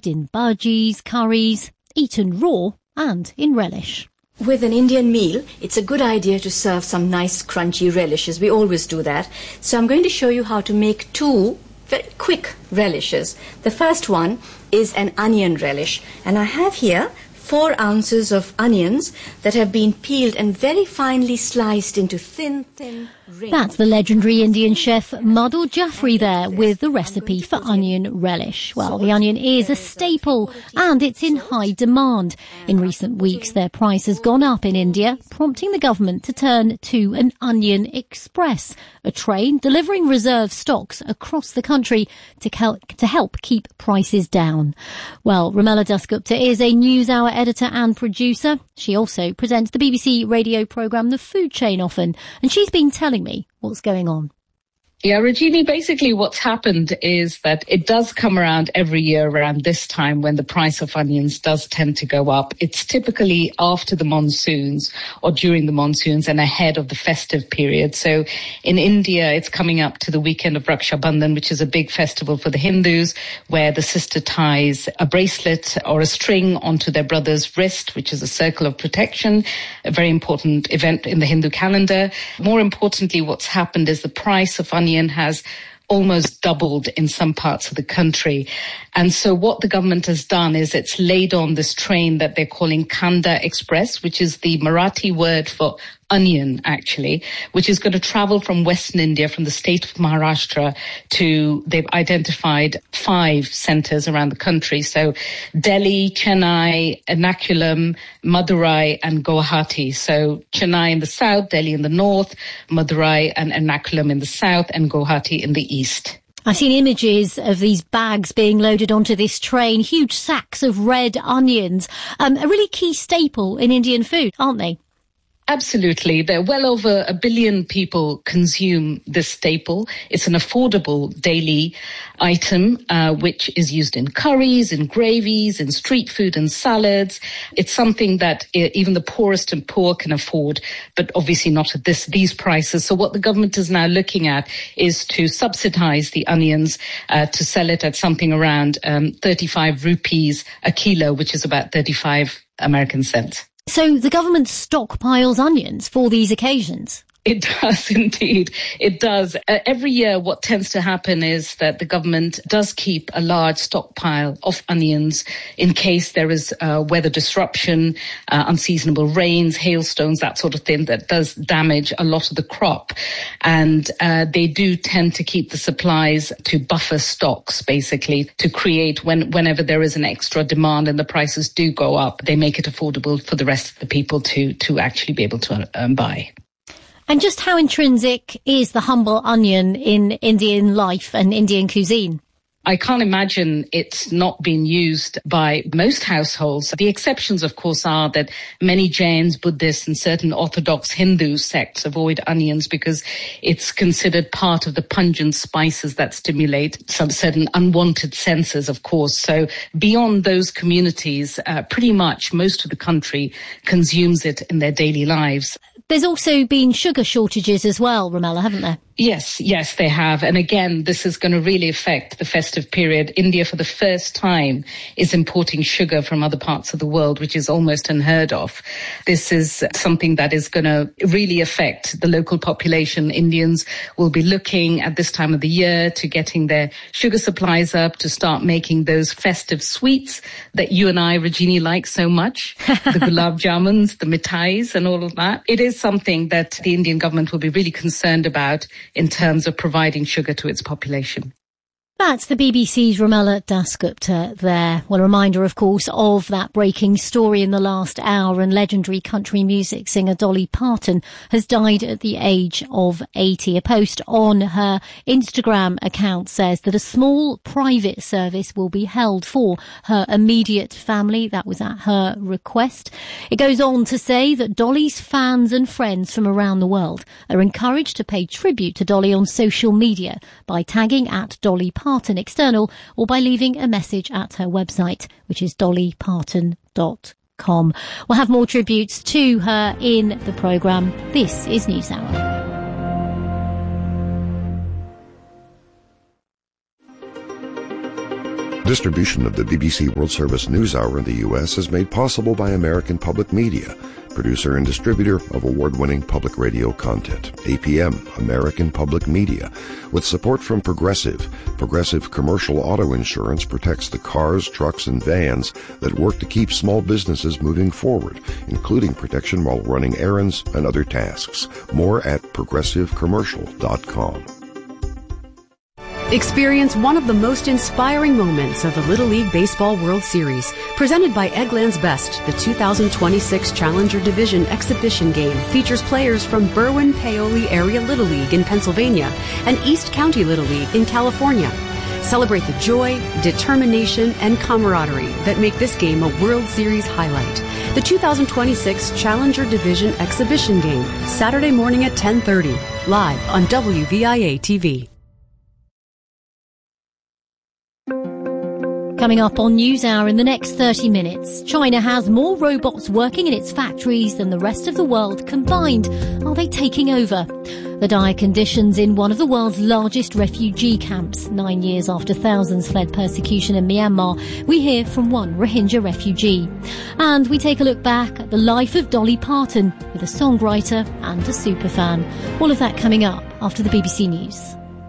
served in bhajis, curries, eaten raw and in relish. With an Indian meal, it's a good idea to serve some nice crunchy relishes. We always do that. So I'm going to show you how to make two very quick relishes. The first one is an onion relish. And I have here 4 ounces of onions that have been peeled and very finely sliced into thin rings. That's the legendary Indian chef Madhur Jaffrey there with the recipe for onion relish. Well, the onion is a staple and it's in high demand. In recent weeks, their price has gone up in India, prompting the government to turn to an onion express, a train delivering reserve stocks across the country to help keep prices down. Well, Rumela Dasgupta is a NewsHour editor and producer. She also presents the BBC radio programme The Food Chain often, and she's been telling me what's going on. Yeah, Rajini, basically what's happened is that it does come around every year around this time when the price of onions does tend to go up. It's typically after the monsoons or during the monsoons and ahead of the festive period. So in India, it's coming up to the weekend of Raksha Bandhan, which is a big festival for the Hindus, where the sister ties a bracelet or a string onto their brother's wrist, which is a circle of protection, a very important event in the Hindu calendar. More importantly, what's happened is the price of onion has almost doubled in some parts of the country. And so what the government has done is it's laid on this train that they're calling Kanda Express, which is the Marathi word for onion, actually, which is going to travel from Western India, from the state of Maharashtra they've identified 5 centers around the country. So Delhi, Chennai, Ernakulam, Madurai and Guwahati. So Chennai in the south, Delhi in the north, Madurai and Ernakulam in the south and Guwahati in the east. I've seen images of these bags being loaded onto this train, huge sacks of red onions, a really key staple in Indian food, aren't they? Absolutely. There are well over 1 billion people consume this staple. It's an affordable daily item, which is used in curries, in gravies, in street food and salads. It's something that even the poorest and poor can afford, but obviously not at these prices. So what the government is now looking at is to subsidize the onions, to sell it at something around 35 rupees a kilo, which is about 35 American cents. So the government stockpiles onions for these occasions? It does indeed. It does. Every year what tends to happen is that the government does keep a large stockpile of onions in case there is weather disruption, unseasonable rains, hailstones, that sort of thing that does damage a lot of the crop. And they do tend to keep the supplies to buffer stocks, basically, to create whenever there is an extra demand and the prices do go up, they make it affordable for the rest of the people to actually be able to buy. And just how intrinsic is the humble onion in Indian life and Indian cuisine? I can't imagine it's not being used by most households. The exceptions, of course, are that many Jains, Buddhists and certain Orthodox Hindu sects avoid onions because it's considered part of the pungent spices that stimulate some certain unwanted senses, of course. So beyond those communities, pretty much most of the country consumes it in their daily lives. There's also been sugar shortages as well, Rumela, haven't there? Yes, they have. And again, this is going to really affect the festive period. India, for the first time, is importing sugar from other parts of the world, which is almost unheard of. This is something that is going to really affect the local population. Indians will be looking at this time of the year to getting their sugar supplies up, to start making those festive sweets that you and I, Rajini, like so much. The gulab jamuns, the mithais and all of that. It is something that the Indian government will be really concerned about in terms of providing sugar to its population. That's the BBC's Rumela Dasgupta there. Well, a reminder, of course, of that breaking story in the last hour, and legendary country music singer Dolly Parton has died at the age of 80. A post on her Instagram account says that a small private service will be held for her immediate family. That was at her request. It goes on to say that Dolly's fans and friends from around the world are encouraged to pay tribute to Dolly on social media by tagging at Dolly Parton External or by leaving a message at her website, which is dollyparton.com. We'll have more tributes to her in the programme. This is NewsHour. Distribution of the BBC World Service News Hour in the U.S. is made possible by American Public Media, producer and distributor of award-winning public radio content. APM, American Public Media, with support from Progressive. Progressive Commercial Auto Insurance protects the cars, trucks, and vans that work to keep small businesses moving forward, including protection while running errands and other tasks. More at progressivecommercial.com. Experience one of the most inspiring moments of the Little League Baseball World Series. Presented by Eggland's Best, the 2026 Challenger Division Exhibition Game features players from Berwyn-Paoli Area Little League in Pennsylvania and East County Little League in California. Celebrate the joy, determination, and camaraderie that make this game a World Series highlight. The 2026 Challenger Division Exhibition Game, Saturday morning at 10:30, live on WVIA TV. Coming up on NewsHour in the next 30 minutes, China has more robots working in its factories than the rest of the world combined. Are they taking over? The dire conditions in one of the world's largest refugee camps. 9 years after thousands fled persecution in Myanmar, we hear from one Rohingya refugee. And we take a look back at the life of Dolly Parton with a songwriter and a superfan. All of that coming up after the BBC News.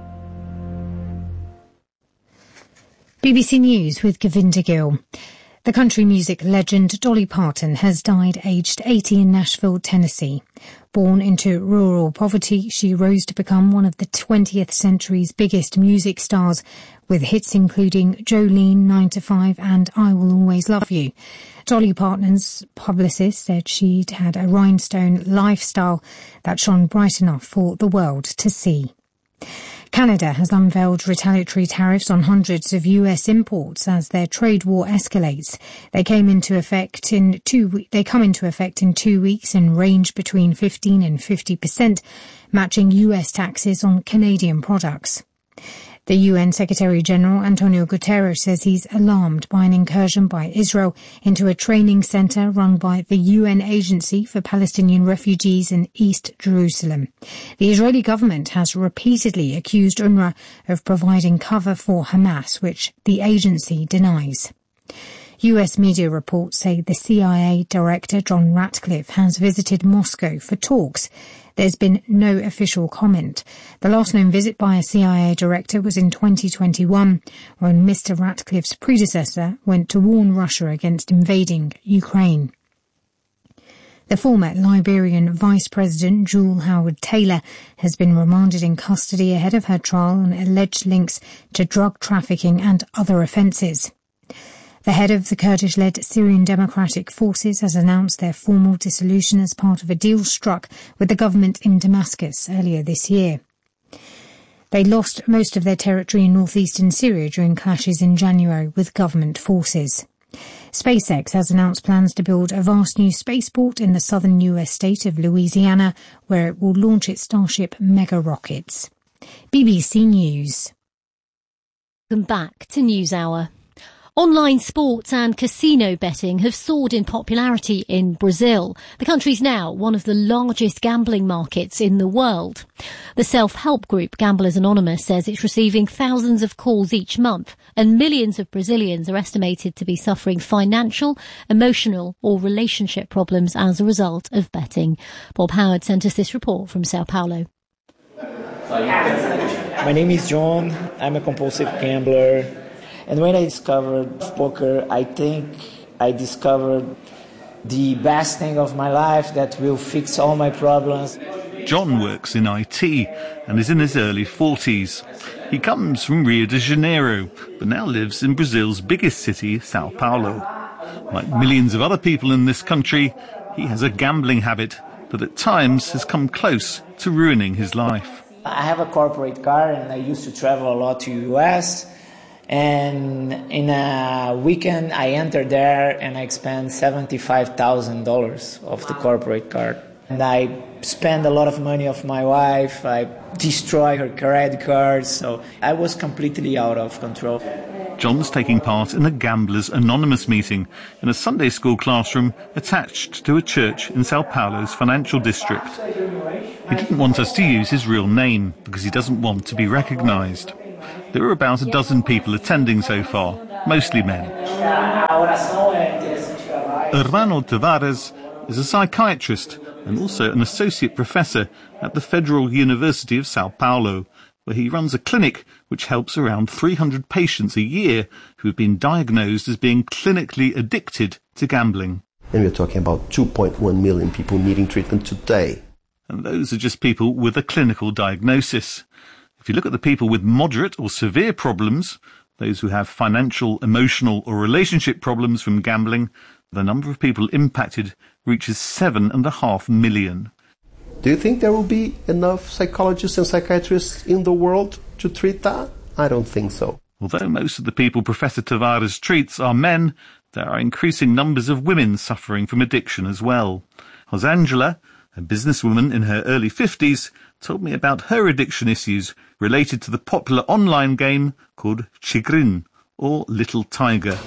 BBC News with Govinda Gill. The country music legend Dolly Parton has died aged 80 in Nashville, Tennessee. Born into rural poverty, she rose to become one of the 20th century's biggest music stars, with hits including Jolene, 9 to 5 and I Will Always Love You. Dolly Parton's publicist said she'd had a rhinestone lifestyle that shone bright enough for the world to see. Canada has unveiled retaliatory tariffs on hundreds of US imports as their trade war escalates. They come into effect in 2 weeks and range between 15 and 50%, matching US taxes on Canadian products. The UN Secretary-General Antonio Guterres says he's alarmed by an incursion by Israel into a training centre run by the UN Agency for Palestinian Refugees in East Jerusalem. The Israeli government has repeatedly accused UNRWA of providing cover for Hamas, which the agency denies. US media reports say the CIA Director John Ratcliffe has visited Moscow for talks. There's been no official comment. The last known visit by a CIA director was in 2021, when Mr. Ratcliffe's predecessor went to warn Russia against invading Ukraine. The former Liberian Vice President Jewel Howard Taylor has been remanded in custody ahead of her trial on alleged links to drug trafficking and other offences. The head of the Kurdish-led Syrian Democratic Forces has announced their formal dissolution as part of a deal struck with the government in Damascus earlier this year. They lost most of their territory in northeastern Syria during clashes in January with government forces. SpaceX has announced plans to build a vast new spaceport in the southern US state of Louisiana, where it will launch its Starship mega rockets. BBC News. Welcome back to NewsHour. Online sports and casino betting have soared in popularity in Brazil. The country's now one of the largest gambling markets in the world. The self-help group Gamblers Anonymous says it's receiving thousands of calls each month, and millions of Brazilians are estimated to be suffering financial, emotional or relationship problems as a result of betting. Bob Howard sent us this report from Sao Paulo. My name is John. I'm a compulsive gambler. And when I discovered poker, I think I discovered the best thing of my life that will fix all my problems. John works in IT and is in his early 40s. He comes from Rio de Janeiro, but now lives in Brazil's biggest city, Sao Paulo. Like millions of other people in this country, he has a gambling habit that at times has come close to ruining his life. I have a corporate car and I used to travel a lot to the US. And in a weekend, I entered there and I spent $75,000 of the corporate card. And I spent a lot of money of my wife. I destroyed her credit cards. So I was completely out of control. John's taking part in a Gamblers Anonymous meeting in a Sunday school classroom attached to a church in Sao Paulo's financial district. He didn't want us to use his real name because he doesn't want to be recognised. There were about a dozen people attending so far, mostly men. Hermano Tavares is a psychiatrist and also an associate professor at the Federal University of Sao Paulo, where he runs a clinic which helps around 300 patients a year who have been diagnosed as being clinically addicted to gambling. And we're talking about 2.1 million people needing treatment today. And those are just people with a clinical diagnosis. If you look at the people with moderate or severe problems, those who have financial, emotional or relationship problems from gambling, the number of people impacted reaches 7.5 million. Do you think there will be enough psychologists and psychiatrists in the world to treat that? I don't think so. Although most of the people Professor Tavares treats are men, there are increasing numbers of women suffering from addiction as well. Rosangela, a businesswoman in her early 50s, told me about her addiction issues related to the popular online game called Tigrin, or Little Tiger.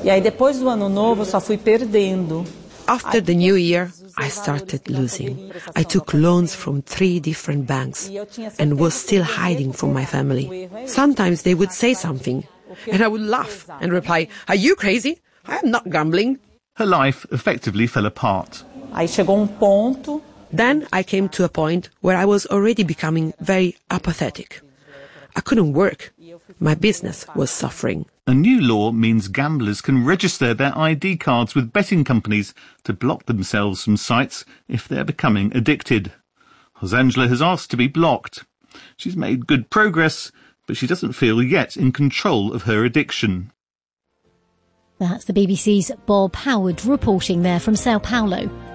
After the new year, I started losing. I took loans from 3 different banks and was still hiding from my family. Sometimes they would say something, and I would laugh and reply, "Are you crazy? I am not gambling." Her life effectively fell apart. Then I came to a point where I was already becoming very apathetic. I couldn't work. My business was suffering. A new law means gamblers can register their ID cards with betting companies to block themselves from sites if they're becoming addicted. Rosangela has asked to be blocked. She's made good progress, but she doesn't feel yet in control of her addiction. That's the BBC's Bob Howard reporting there from Sao Paulo.